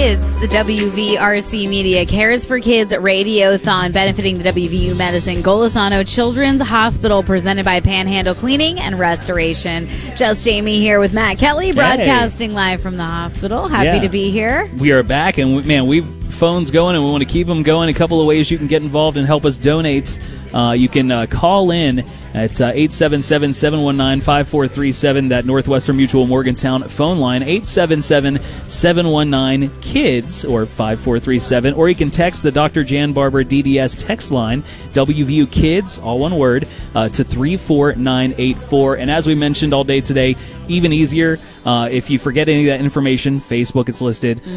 Kids. The WVRC Media Cares for Kids Radiothon benefiting the WVU Medicine Golisano Children's Hospital, presented by Panhandle Cleaning and Restoration. Just Jamie here with Matt Kelly, broadcasting live from the hospital. Happy to be here. We are back, and we've phones going, and we want to keep them going. A couple of ways you can get involved and help us donate. You can call in. It's 877-719-5437, that Northwestern Mutual Morgantown phone line, 877-719-KIDS, or 5437. Or you can text the Dr. Jan Barber DDS text line, WVU Kids, all one word, to 34984. And as we mentioned all day today, even easier, if you forget any of that information, Facebook, it's listed.